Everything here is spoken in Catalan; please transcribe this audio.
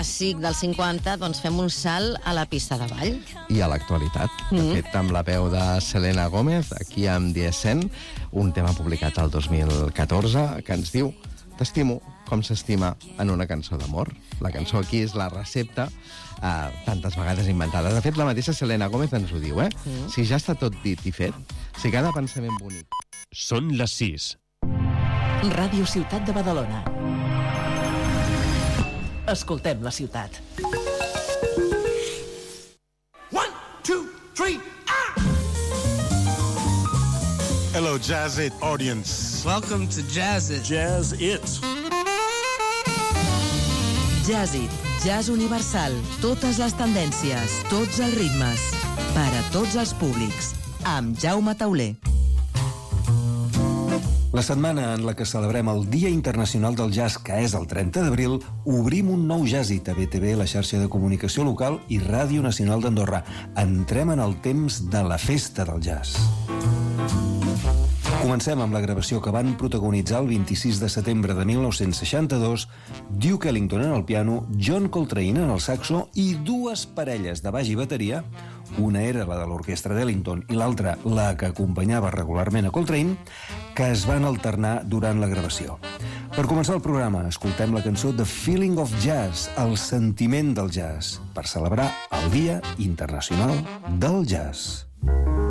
clàssic dels 50, doncs fem un salt a la pista de ball. I a l'actualitat. De fet, amb la veu de Selena Gómez, aquí amb The Ascent, un tema publicat el 2014 que ens diu «T'estimo com s'estima en una cançó d'amor». La cançó aquí és la recepta tantes vegades inventada. De fet, la mateixa Selena Gómez ens ho diu, Si ja està tot dit i fet, si cada pensament bonic... Són les 6. Ràdio Ciutat de Badalona. Escoltem la ciutat. 1, 2, 3, Hello, Jazz It audience. Welcome to Jazz It. Jazz It. Jazz It, jazz universal, totes les tendències, tots els ritmes, per a tots els públics, amb Jaume Tauler. La setmana en la que celebrem el Dia Internacional del Jazz, que és el 30 d'abril, obrim un nou Jazz It a BTV, la xarxa de comunicació local i Ràdio Nacional d'Andorra. Entrem en el temps de la festa del jazz. Comencem amb la gravació que van protagonitzar el 26 de setembre de 1962 Duke Ellington en el piano, John Coltrane en el saxo i dues parelles de baix i bateria, una era la de l'orquestra d'Ellington i l'altra la que acompanyava regularment a Coltrane, que es van alternar durant la gravació. Per començar el programa, escoltem la cançó The Feeling of Jazz, el sentiment del jazz, per celebrar el Dia Internacional del Jazz.